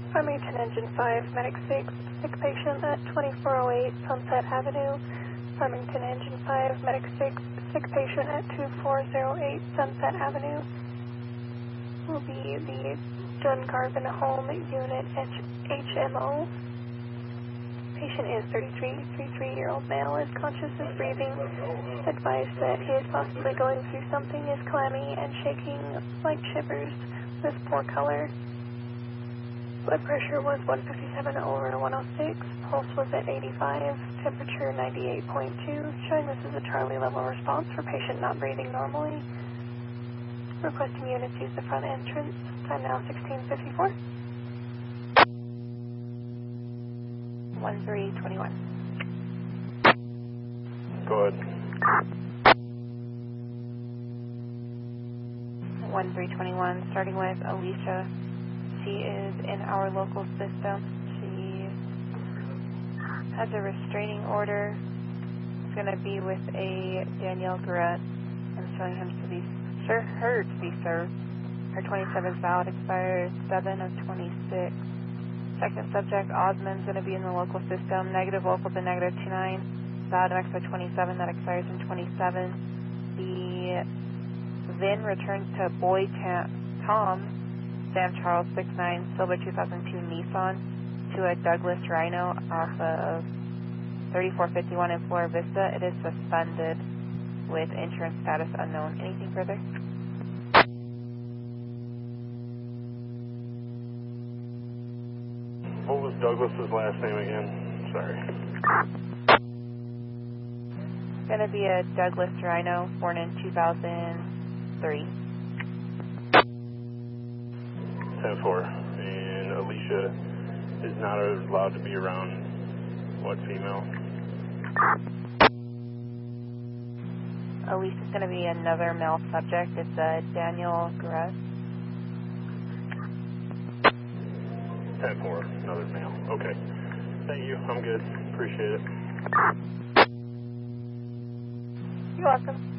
Farmington Engine 5, Medic 6, sick patient at 2408 Sunset Avenue. Farmington Engine 5, Medic 6, sick patient at 2408 Sunset Avenue. Will be the Dungarvan Home Unit HMO. Patient is 33-year-old male, is conscious, is breathing. Advised that he is possibly going through something, is clammy and shaking like shivers with poor color. Blood pressure was 157/106, pulse was at 85, temperature 98.2, showing this is a Charlie level response for patient not breathing normally. Requesting units use the front entrance. Time now 16:54. 1321. Go ahead. 1321, starting with Alicia. She is in our local system. She has a restraining order. It's going to be with a Danielle Garrett. I'm showing her to be served. Her 27th valid expires 7/26. Second subject, Osmond's going to be in the local system. Negative local to -29. Valid next by 27. That expires in 27. The VIN returns to Boy Tom, Sam Charles 69, Silver 2002 Nissan, to a Douglas Rhino off of 3451 in Flora Vista. It is suspended with insurance status unknown. Anything further? What was Douglas's last name again? Sorry. It's going to be a Douglas Rhino, born in 2003. 10-4. And Alicia is not allowed to be around what female? Alicia's going to be another male subject. It's a Daniel Garrett. 10-4, another male. Okay. Thank you. I'm good. Appreciate it. You're welcome.